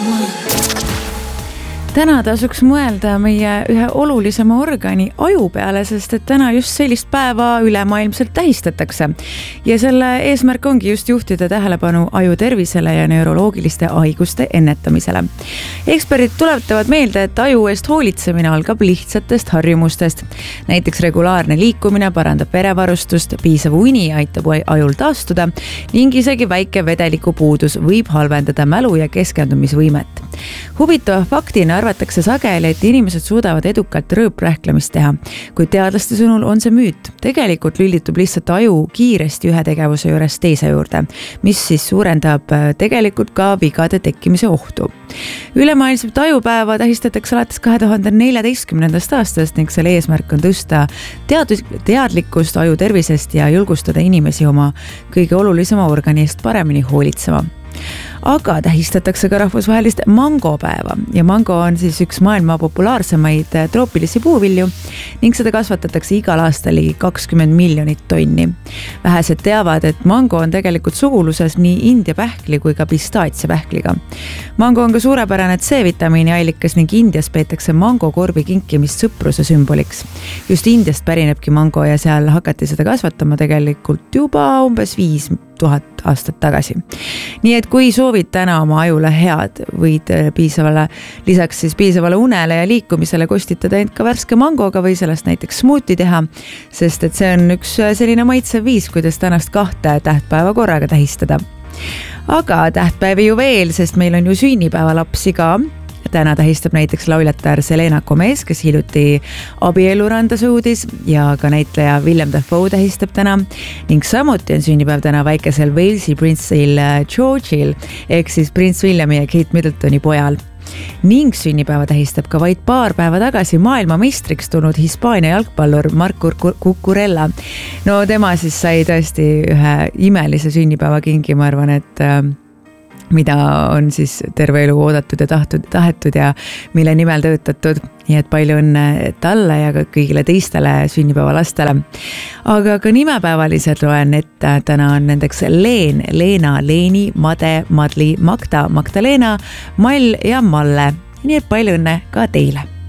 Täna tasuks mõelda meie ühe olulisema organi aju peale, sest et täna just sellist päeva ülemaailmselt tähistatakse. Ja selle eesmärk ongi just juhtida tähelepanu aju tervisele ja neuroloogiliste haiguste ennetamisele. Eksperdid tuletavad meelde, et aju eest hoolitsemine algab lihtsatest harjumustest. Näiteks regulaarne liikumine parandab verevarustust, piisav uni aitab ajul taastuda ning isegi väike vedeliku puudus võib halvendada mälu ja keskendumisvõimet. Huvitava faktina arvatakse sageli, et inimesed suudavad edukalt rööprähklemist teha, kuid teadlaste sõnul on see müüt. Tegelikult lülitub lihtsalt aju kiiresti ühe tegevuse juures teise juurde, mis siis suurendab tegelikult ka vigade tekkimise ohtu. Ülemaailmset ajupäeva tähistatakse alates 2014. aastast ning selle eesmärk on tõsta teadlikkust aju tervisest ja julgustada inimesi oma kõige olulisema organi eest paremini hoolitsema. Aga tähistatakse ka rahvusvahelist mangopäeva ja mango on siis üks maailma populaarsemaid troopilisi puuvilju ning seda kasvatatakse igal aastal ligi 20 miljonit tonni. Vähesed teavad, et mango on tegelikult suguluses nii India pähkli kui ka pistaatsia pähkliga. Mango on ka suurepärane C-vitamiini allikas ning Indias peetakse mangokorbi kinkimist sõpruse sümboliks. Just Indiast pärinebki mango ja seal hakati seda kasvatama tegelikult juba umbes 5000 aastat tagasi. Nii et kui soovid täna oma ajule head, võid lisaks siis piisavale unele ja liikumisele kostitada end ka värske mangoga või sellest näiteks smuuti teha, sest et see on üks selline maitsev viis, kuidas tänast 2 tähtpäeva korraga tähistada. Aga tähtpäevi ju veel, sest meil on ju sünnipäeva lapsi ka. Täna tähistab näiteks lauljatar Selena Gomez, kes hiljuti abieluranda sõudis ja ka näitleja Willem Dafoe tähistab täna ning samuti on sünnipäev täna väikesel Walesi printsil George'il ehk siis prints Williami ja Kate Middletoni pojal. Ning sünnipäeva tähistab ka vaid paar päeva tagasi maailmameistriks tulnud Hispaania jalgpallur Marco Cucurella. No tema siis sai tõesti ühe imelise sünnipäeva kingi, ma arvan, et mida on siis terve elu oodatud ja tahetud ja mille nimel töötatud. Nii et palju õnne talle ja ka kõigile teistele sünnipäeva lastele. Aga ka nimepäevalised loen, et täna on nendeks Leen, Leena, Leeni, Made, Madli, Magda, Magdalena, Mall ja Malle. Nii et palju õnne ka teile.